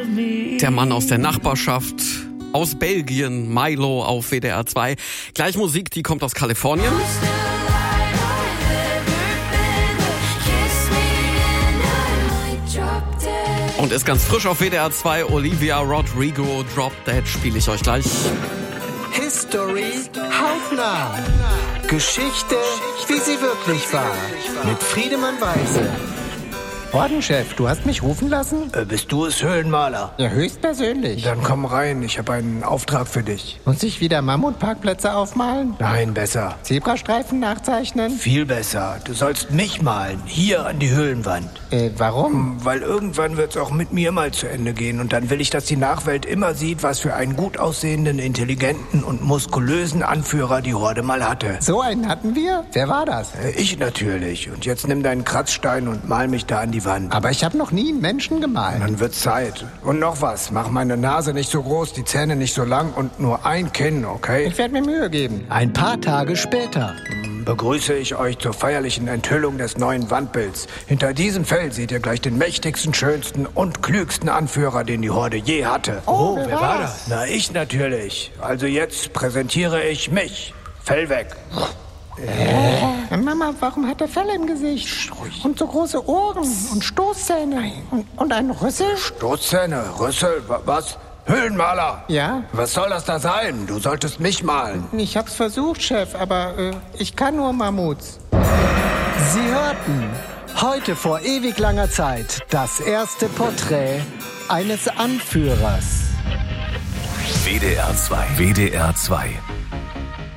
Der Mann aus der Nachbarschaft, aus Belgien, Milo auf WDR 2. Gleich Musik, die kommt aus Kalifornien. Und ist ganz frisch auf WDR 2. Olivia Rodrigo, Drop Dead, spiele ich euch gleich. History hautnah. Geschichte, wie sie wirklich war. Mit Friedemann Weise. Ordenchef, du hast mich rufen lassen? Bist du es, Höhlenmaler? Ja, höchstpersönlich. Dann komm rein, ich habe einen Auftrag für dich. Muss ich wieder Mammutparkplätze aufmalen? Nein, besser. Zebrastreifen nachzeichnen? Viel besser. Du sollst mich malen, hier an die Höhlenwand. Warum? Weil irgendwann wird's auch mit mir mal zu Ende gehen. Und dann will ich, dass die Nachwelt immer sieht, was für einen gut aussehenden, intelligenten und muskulösen Anführer die Horde mal hatte. So einen hatten wir? Wer war das? Ich natürlich. Und jetzt nimm deinen Kratzstein und mal mich da an die Wand. Aber ich habe noch nie einen Menschen gemalt. Dann wird's Zeit. Und noch was. Mach meine Nase nicht so groß, die Zähne nicht so lang und nur ein Kinn, okay? Ich werde mir Mühe geben. Ein paar Tage später Begrüße ich euch zur feierlichen Enthüllung des neuen Wandbilds. Hinter diesem Feld seht ihr gleich den mächtigsten, schönsten und klügsten Anführer, den die Horde je hatte. Oh, wer war das? Na, ich natürlich. Also jetzt präsentiere ich mich. Fell weg. Mama, warum hat er Felle im Gesicht? Und so große Ohren und Stoßzähne. Und einen Rüssel? Stoßzähne, Rüssel, was? Höhlenmaler? Ja? Was soll das da sein? Du solltest mich malen. Ich hab's versucht, Chef, aber ich kann nur Mammuts. Sie hörten heute vor ewig langer Zeit das erste Porträt eines Anführers. WDR 2. WDR 2.